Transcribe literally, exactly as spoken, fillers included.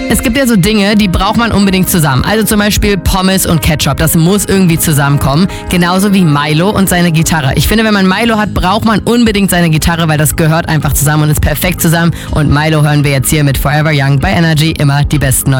Es gibt ja so Dinge, die braucht man unbedingt zusammen. Also zum Beispiel Pommes und Ketchup. Das muss irgendwie zusammenkommen. Genauso wie Milo und seine Gitarre. Ich finde, wenn man Milo hat, braucht man unbedingt seine Gitarre, weil das gehört einfach zusammen und ist perfekt zusammen. Und Milo hören wir jetzt hier mit Forever Young bei Energy. Immer die besten neuen